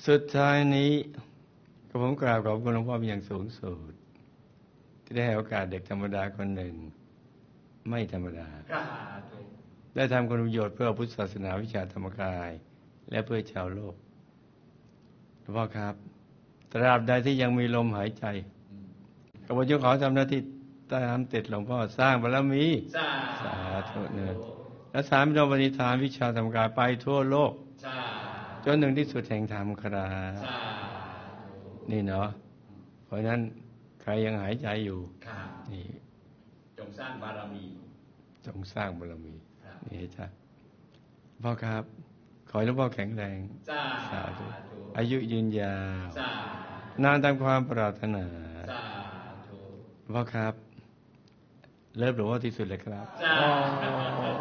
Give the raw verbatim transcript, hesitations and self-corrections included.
สุดท้ายนี้ก็ผมกราบขอบคุณหลวงพ่อเป็นอย่างสูงสุดที่ได้ให้โอกาสเด็กธรรมดาคนหนึ่งไม่ธรรมดาได้ทำคุณประโยชน์เพื่อพุทธศาสนาวิชาธรรมกายและเพื่อชาวโลกหลวงพ่อครับตราบใดที่ยังมีลมหายใจข้าพเจ้าขอทำหน้าที่ตามติดหลวงพ่อสร้างบารมีสาธุเนื้อและสามโยมปณิธานวิชาธรรมกายไปทั่วโลกจนหนึ่งที่สุดแห่งธรรมครับนี่เนาะเพราะฉะนั้นใครยังหายใจอยู่นี่จงสร้างบารมีจงสร้างบารมีนี่จ้ะพ่อครับขอให้หลวงพ่อแข็งแรงสาธุอายุยืนยาวนานตามความปรารถนาพ่อครับเลิฟหลวงพ่อที่สุดเลยครับ